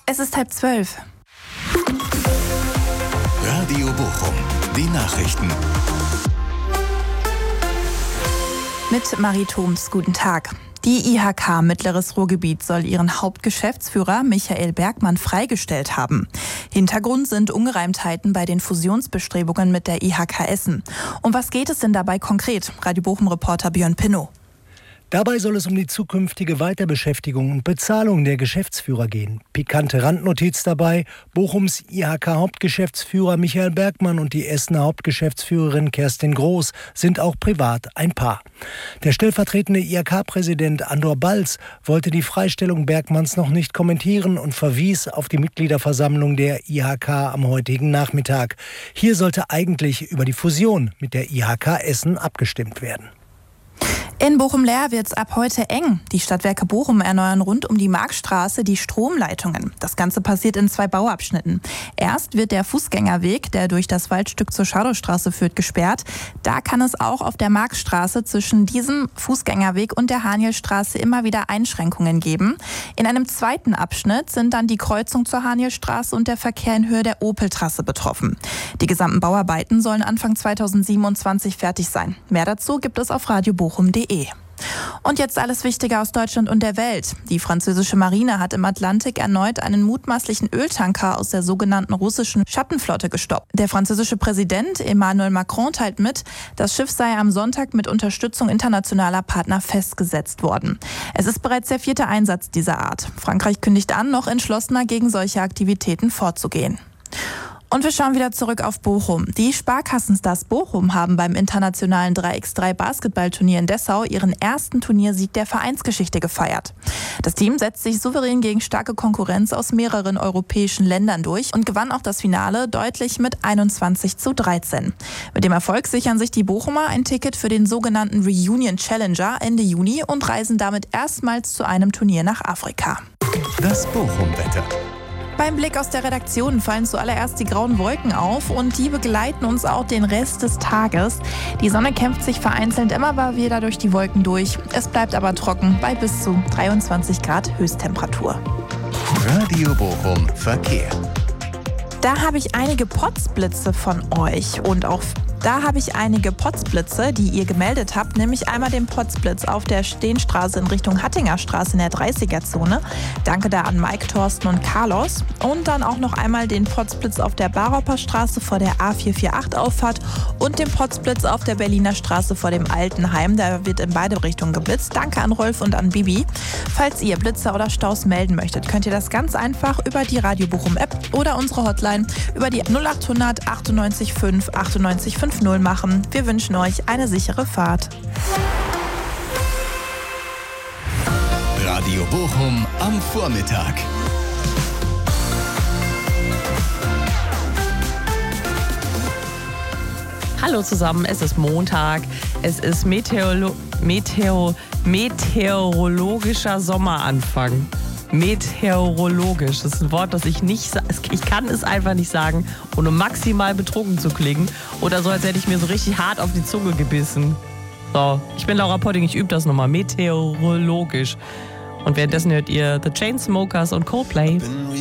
Es ist 11:30. Radio Bochum, die Nachrichten. Mit Marie Thoms, guten Tag. Die IHK Mittleres Ruhrgebiet soll ihren Hauptgeschäftsführer Michael Bergmann freigestellt haben. Hintergrund sind Ungereimtheiten bei den Fusionsbestrebungen mit der IHK Essen. Um was geht es denn dabei konkret? Radio Bochum-Reporter Björn Pinnow. Dabei soll es um die zukünftige Weiterbeschäftigung und Bezahlung der Geschäftsführer gehen. Pikante Randnotiz dabei: Bochums IHK-Hauptgeschäftsführer Michael Bergmann und die Essener Hauptgeschäftsführerin Kerstin Groß sind auch privat ein Paar. Der stellvertretende IHK-Präsident Andor Balz wollte die Freistellung Bergmanns noch nicht kommentieren und verwies auf die Mitgliederversammlung der IHK am heutigen Nachmittag. Hier sollte eigentlich über die Fusion mit der IHK Essen abgestimmt werden. In Bochum-Leer wird es ab heute eng. Die Stadtwerke Bochum erneuern rund um die Markstraße die Stromleitungen. Das Ganze passiert in 2 Bauabschnitten. Erst wird der Fußgängerweg, der durch das Waldstück zur Schadowstraße führt, gesperrt. Da kann es auch auf der Markstraße zwischen diesem Fußgängerweg und der Hanielstraße immer wieder Einschränkungen geben. In einem zweiten Abschnitt sind dann die Kreuzung zur Hanielstraße und der Verkehr in Höhe der Opeltrasse betroffen. Die gesamten Bauarbeiten sollen Anfang 2027 fertig sein. Mehr dazu gibt es auf radiobochum.de. Und jetzt alles Wichtige aus Deutschland und der Welt. Die französische Marine hat im Atlantik erneut einen mutmaßlichen Öltanker aus der sogenannten russischen Schattenflotte gestoppt. Der französische Präsident Emmanuel Macron teilt mit, das Schiff sei am Sonntag mit Unterstützung internationaler Partner festgesetzt worden. Es ist bereits der 4. Einsatz dieser Art. Frankreich kündigt an, noch entschlossener gegen solche Aktivitäten vorzugehen. Und wir schauen wieder zurück auf Bochum. Die Sparkassenstars Bochum haben beim internationalen 3x3 Basketballturnier in Dessau ihren ersten Turniersieg der Vereinsgeschichte gefeiert. Das Team setzt sich souverän gegen starke Konkurrenz aus mehreren europäischen Ländern durch und gewann auch das Finale deutlich mit 21:13. Mit dem Erfolg sichern sich die Bochumer ein Ticket für den sogenannten Reunion Challenger Ende Juni und reisen damit erstmals zu einem Turnier nach Afrika. Das Bochum-Wetter. Beim Blick aus der Redaktion fallen zuallererst die grauen Wolken auf und die begleiten uns auch den Rest des Tages. Die Sonne kämpft sich vereinzelt immer mal wieder durch die Wolken durch. Es bleibt aber trocken bei bis zu 23 Grad Höchsttemperatur. Radio Bochum Verkehr. Da habe ich einige Potzblitze von euch und auch da habe ich einige Potzblitze, die ihr gemeldet habt, nämlich einmal den Potzblitz auf der Steenstraße in Richtung Hattinger Straße in der 30er-Zone. Danke da an Mike, Thorsten und Carlos. Und dann auch noch einmal den Potzblitz auf der Baroper Straße vor der A448-Auffahrt und den Potzblitz auf der Berliner Straße vor dem Altenheim. Da wird in beide Richtungen geblitzt. Danke an Rolf und an Bibi. Falls ihr Blitzer oder Staus melden möchtet, könnt ihr das ganz einfach über die Radio Bochum App oder unsere Hotline über die 0800 98 5 98 50 machen. Wir wünschen euch eine sichere Fahrt. Radio Bochum am Vormittag. Hallo zusammen, es ist Montag. Es ist meteorologischer Sommeranfang. Meteorologisch. Das ist ein Wort, das ich kann es einfach nicht sagen, ohne maximal betrunken zu klingen. Oder so, als hätte ich mir so richtig hart auf die Zunge gebissen. So, ich bin Laura Potting, ich übe das nochmal. Meteorologisch. Und währenddessen hört ihr The Chainsmokers und Coldplay.